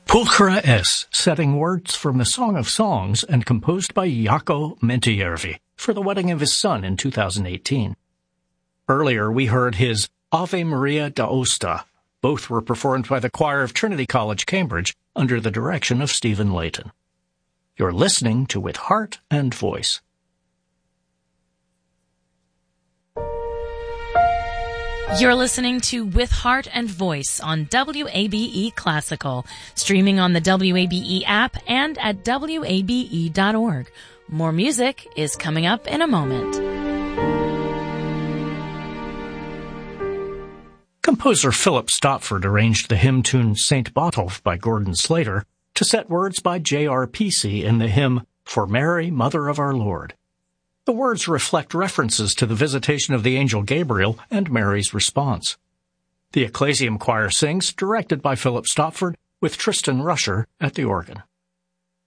Pulchra S, setting words from the Song of Songs and composed by Jaakko Mentijärvi for the wedding of his son in 2018. Earlier, we heard his Ave Maria d'Aosta. Both were performed by the choir of Trinity College, Cambridge, under the direction of Stephen Layton. You're listening to With Heart and Voice. You're listening to With Heart and Voice on WABE Classical, streaming on the WABE app and at WABE.org. More music is coming up in a moment. Composer Philip Stopford arranged the hymn tune St. Botolph by Gordon Slater to set words by J.R. Peacey in the hymn For Mary, Mother of Our Lord. The words reflect references to the visitation of the angel Gabriel and Mary's response. The Ecclesiam Choir sings, directed by Philip Stopford, with Tristan Rusher at the organ.